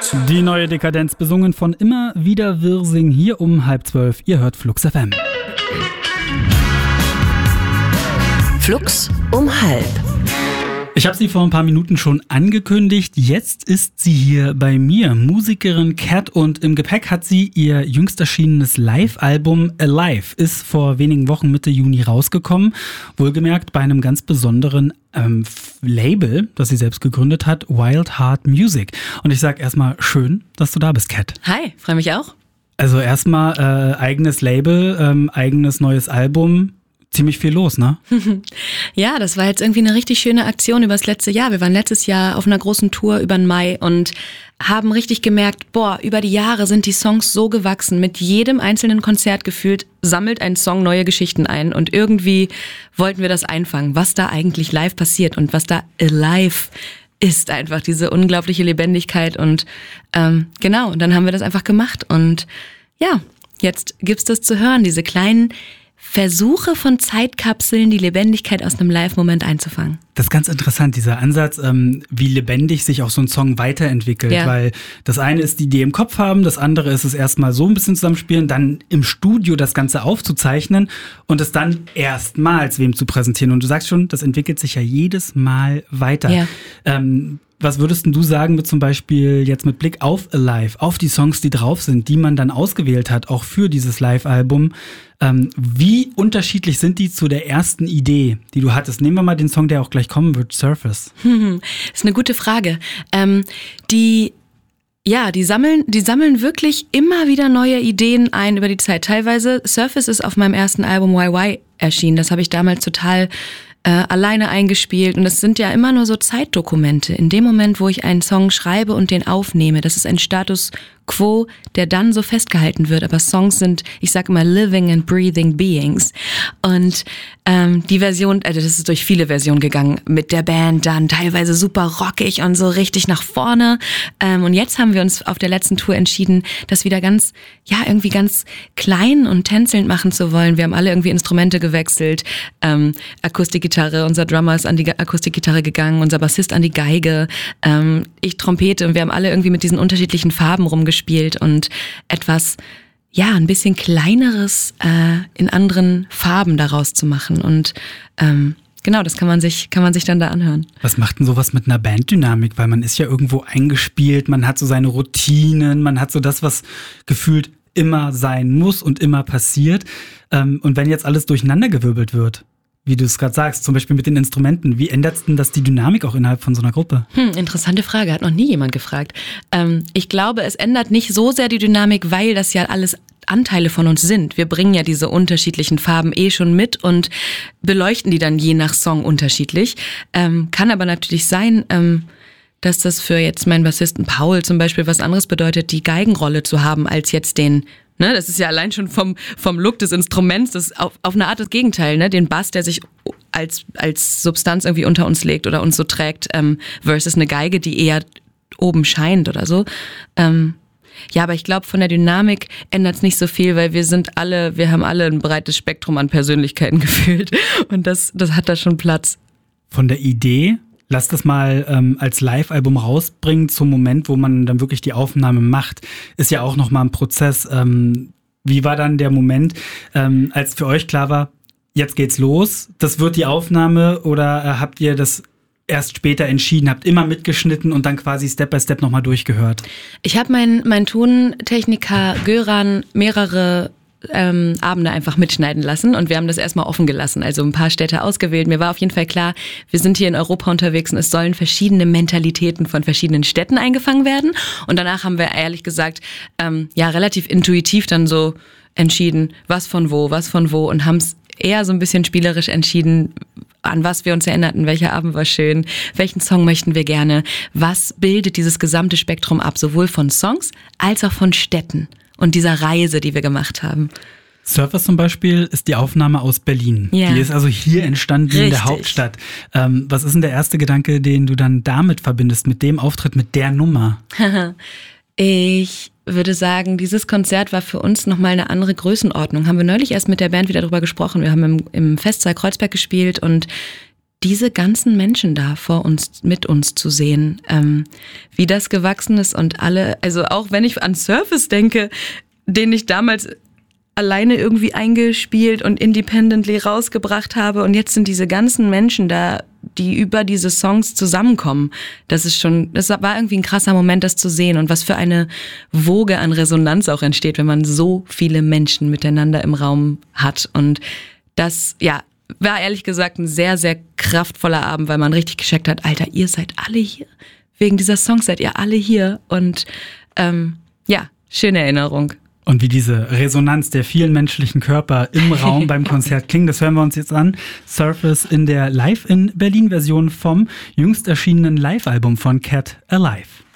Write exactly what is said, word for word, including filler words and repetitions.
Die neue Dekadenz, besungen von Immer wieder Wirsing, hier um halb zwölf. Ihr hört Flux F M. Flux um halb. Ich habe sie vor ein paar Minuten schon angekündigt. Jetzt ist sie hier bei mir, Musikerin Cat, und im Gepäck hat sie ihr jüngst erschienenes Live-Album Alive. Ist vor wenigen Wochen Mitte Juni rausgekommen. Wohlgemerkt bei einem ganz besonderen ähm, Label, das sie selbst gegründet hat, Wild Heart Music. Und ich sag erstmal schön, dass du da bist, Cat. Hi, freue mich auch. Also erstmal äh, eigenes Label, ähm, eigenes neues Album. Ziemlich viel los, ne? Ja, das war jetzt irgendwie eine richtig schöne Aktion über das letzte Jahr. Wir waren letztes Jahr auf einer großen Tour über den Mai und haben richtig gemerkt, boah, über die Jahre sind die Songs so gewachsen. Mit jedem einzelnen Konzert gefühlt sammelt ein Song neue Geschichten ein. Und irgendwie wollten wir das einfangen, was da eigentlich live passiert und was da alive ist, einfach diese unglaubliche Lebendigkeit. Und ähm, genau, und dann haben wir das einfach gemacht. Und ja, jetzt gibt's das zu hören, diese kleinen Versuche von Zeitkapseln, die Lebendigkeit aus einem Live-Moment einzufangen. Das ist ganz interessant, dieser Ansatz, ähm, wie lebendig sich auch so ein Song weiterentwickelt. Ja. Weil das eine ist die Idee im Kopf haben, das andere ist es erstmal so ein bisschen zusammenspielen, dann im Studio das Ganze aufzuzeichnen und es dann erstmals wem zu präsentieren. Und du sagst schon, das entwickelt sich ja jedes Mal weiter. Ja. Ähm, Was würdest denn du sagen mit zum Beispiel jetzt mit Blick auf Alive, auf die Songs, die drauf sind, die man dann ausgewählt hat, auch für dieses Live-Album? Ähm, wie unterschiedlich sind die zu der ersten Idee, die du hattest? Nehmen wir mal den Song, der auch gleich kommen wird, Surface. Hm, ist eine gute Frage. Ähm, die Ja, die sammeln, die sammeln wirklich immer wieder neue Ideen ein über die Zeit. Teilweise, Surface ist auf meinem ersten Album Y Y erschienen. Das habe ich damals total Äh, alleine eingespielt, und das sind ja immer nur so Zeitdokumente. In dem Moment, wo ich einen Song schreibe und den aufnehme, das ist ein Status quo, der dann so festgehalten wird. Aber Songs sind, ich sag immer, living and breathing beings. Und ähm, die Version, also das ist durch viele Versionen gegangen mit der Band, dann teilweise super rockig und so richtig nach vorne. Ähm, und jetzt haben wir uns auf der letzten Tour entschieden, das wieder ganz, ja, irgendwie ganz klein und tänzelnd machen zu wollen. Wir haben alle irgendwie Instrumente gewechselt. Ähm, Akustikgitarre, unser Drummer ist an die Akustikgitarre gegangen, unser Bassist an die Geige, ähm, ich Trompete, und wir haben alle irgendwie mit diesen unterschiedlichen Farben rumgespielt und etwas, ja, ein bisschen kleineres äh, in anderen Farben daraus zu machen. Und ähm, genau, das kann man sich, kann man sich dann da anhören. Was macht denn sowas mit einer Banddynamik? Weil man ist ja irgendwo eingespielt, man hat so seine Routinen, man hat so das, was gefühlt immer sein muss und immer passiert. Ähm, und wenn jetzt alles durcheinandergewirbelt wird, wie du es gerade sagst, zum Beispiel mit den Instrumenten, wie ändert denn das die Dynamik auch innerhalb von so einer Gruppe? Hm, interessante Frage, hat noch nie jemand gefragt. Ähm, ich glaube, es ändert nicht so sehr die Dynamik, weil das ja alles Anteile von uns sind. Wir bringen ja diese unterschiedlichen Farben eh schon mit und beleuchten die dann je nach Song unterschiedlich. Ähm, kann aber natürlich sein, ähm, dass das für jetzt meinen Bassisten Paul zum Beispiel was anderes bedeutet, die Geigenrolle zu haben, als jetzt den, ne, das ist ja allein schon vom, vom Look des Instruments, das auf, auf eine Art das Gegenteil, ne, den Bass, der sich als, als Substanz irgendwie unter uns legt oder uns so trägt, ähm, versus eine Geige, die eher oben scheint oder so. Ähm, ja, aber ich glaube, von der Dynamik ändert es nicht so viel, weil wir sind alle, wir haben alle ein breites Spektrum an Persönlichkeiten gefühlt, und das, das hat da schon Platz. Von der Idee, lass das mal ähm, als Live-Album rausbringen zum Moment, wo man dann wirklich die Aufnahme macht, ist ja auch nochmal ein Prozess. Ähm, wie war dann der Moment, ähm, als für euch klar war, jetzt geht's los, das wird die Aufnahme, oder äh, habt ihr das erst später entschieden, habt immer mitgeschnitten und dann quasi Step by Step nochmal durchgehört? Ich habe meinen mein Tontechniker Göran mehrere Ähm, Abende einfach mitschneiden lassen, und wir haben das erstmal offen gelassen, also ein paar Städte ausgewählt. Mir war auf jeden Fall klar, wir sind hier in Europa unterwegs und es sollen verschiedene Mentalitäten von verschiedenen Städten eingefangen werden, und danach haben wir ehrlich gesagt ähm, ja relativ intuitiv dann so entschieden, was von wo, was von wo, und haben es eher so ein bisschen spielerisch entschieden, an was wir uns erinnerten, welcher Abend war schön, welchen Song möchten wir gerne, was bildet dieses gesamte Spektrum ab, sowohl von Songs als auch von Städten und dieser Reise, die wir gemacht haben. Surface zum Beispiel ist die Aufnahme aus Berlin. Ja. Die ist also hier entstanden. Richtig. In der Hauptstadt. Ähm, was ist denn der erste Gedanke, den du dann damit verbindest, mit dem Auftritt, mit der Nummer? Ich würde sagen, dieses Konzert war für uns nochmal eine andere Größenordnung. Haben wir neulich erst mit der Band wieder drüber gesprochen. Wir haben im, im Festsaal Kreuzberg gespielt, und diese ganzen Menschen da vor uns, mit uns zu sehen, ähm, wie das gewachsen ist und alle, also auch wenn ich an Surface denke, den ich damals alleine irgendwie eingespielt und independently rausgebracht habe und jetzt sind diese ganzen Menschen da, die über diese Songs zusammenkommen. Das ist schon, das war irgendwie ein krasser Moment, das zu sehen und was für eine Woge an Resonanz auch entsteht, wenn man so viele Menschen miteinander im Raum hat und das, ja, war ehrlich gesagt ein sehr, sehr kraftvoller Abend, weil man richtig gecheckt hat, Alter, ihr seid alle hier. Wegen dieser Songs seid ihr alle hier. Und ähm, ja, schöne Erinnerung. Und wie diese Resonanz der vielen menschlichen Körper im Raum beim Konzert klingt, das hören wir uns jetzt an. Surface in der Live in Berlin-Version vom jüngst erschienenen Live-Album von Cat Alive.